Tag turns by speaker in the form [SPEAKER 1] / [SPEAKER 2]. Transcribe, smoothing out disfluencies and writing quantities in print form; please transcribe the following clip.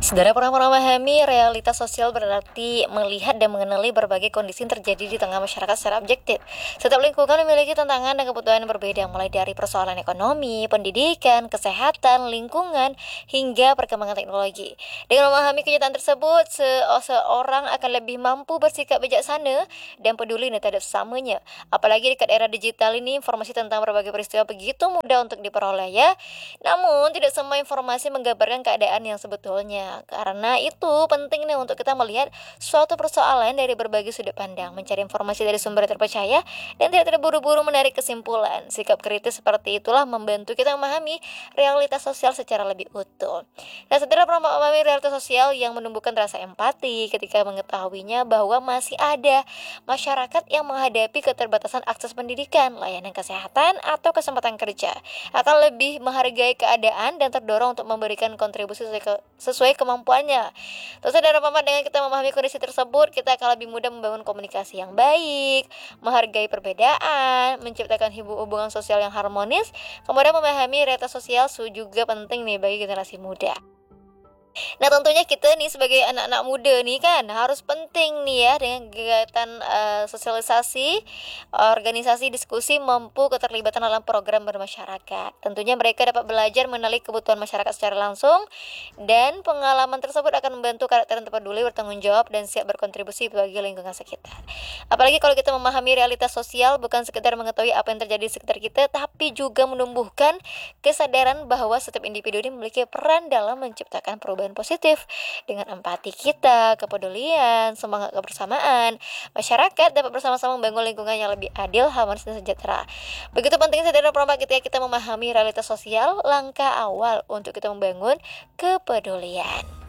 [SPEAKER 1] Saudara pernah memahami realitas sosial berarti melihat dan mengenali berbagai kondisi yang terjadi di tengah masyarakat secara objektif. Setiap lingkungan memiliki tantangan dan kebutuhan yang berbeda, mulai dari persoalan ekonomi, pendidikan, kesehatan, lingkungan, hingga perkembangan teknologi. Dengan memahami kenyataan tersebut, seorang akan lebih mampu bersikap bijaksana dan peduli terhadap sesamanya. Apalagi dekat era digital ini, informasi tentang berbagai peristiwa begitu mudah untuk diperoleh ya. Namun, tidak semua informasi menggambarkan keadaan yang sebetulnya. Karena itu penting nih untuk kita melihat suatu persoalan dari berbagai sudut pandang, mencari informasi dari sumber yang terpercaya, dan tidak terburu-buru menarik kesimpulan. Sikap kritis seperti itulah membantu kita memahami realitas sosial secara lebih utuh. Nah, setelah memahami realitas sosial yang menumbuhkan rasa empati ketika mengetahuinya bahwa masih ada masyarakat yang menghadapi keterbatasan akses pendidikan, layanan kesehatan, atau kesempatan kerja, akan lebih menghargai keadaan dan terdorong untuk memberikan kontribusi sesuai kemampuannya. Terus saudara Muhammad, dengan kita memahami kondisi tersebut, kita akan lebih mudah membangun komunikasi yang baik, menghargai perbedaan, menciptakan hubungan sosial yang harmonis. Kemudian memahami realitas sosial juga penting nih bagi generasi muda. Nah, tentunya kita nih sebagai anak-anak muda nih kan harus penting nih ya dengan kegiatan sosialisasi, organisasi, diskusi, mampu keterlibatan dalam program bermasyarakat. Tentunya mereka dapat belajar mengenali kebutuhan masyarakat secara langsung, dan pengalaman tersebut akan membantu karakter yang peduli, bertanggung jawab, dan siap berkontribusi bagi lingkungan sekitar. Apalagi kalau kita memahami realitas sosial, bukan sekedar mengetahui apa yang terjadi di sekitar kita, tapi juga menumbuhkan kesadaran bahwa setiap individu ini memiliki peran dalam menciptakan perubahan positif. Dengan empati kita, kepedulian, semangat kebersamaan, masyarakat dapat bersama-sama membangun lingkungan yang lebih adil, harmonis, dan sejahtera. Begitu pentingnya saudara perempuan ketika kita memahami realitas sosial, langkah awal untuk kita membangun kepedulian.